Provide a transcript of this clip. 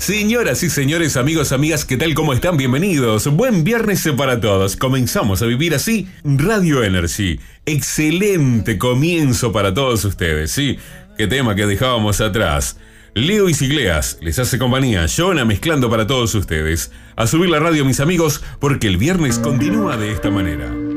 Señoras y señores, amigos, amigas, ¿qué tal? ¿Cómo están? Bienvenidos. Buen viernes para todos. Comenzamos a vivir así Radio Energy. Excelente comienzo para todos ustedes, ¿sí? Qué tema que dejábamos atrás. Leo Isigleas les hace compañía, Jonah mezclando para todos ustedes. A subir la radio, mis amigos, porque el viernes continúa de esta manera.